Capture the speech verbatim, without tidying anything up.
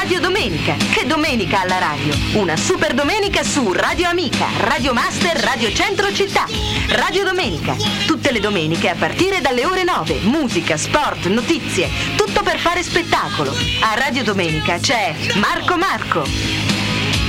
Radio Domenica. Che domenica alla radio? Una super domenica su Radio Amica, Radio Master, Radio Centro Città. Radio Domenica, tutte le domeniche a partire dalle ore nove. Musica, sport, notizie, tutto per fare spettacolo. A Radio Domenica c'è Marco Marco.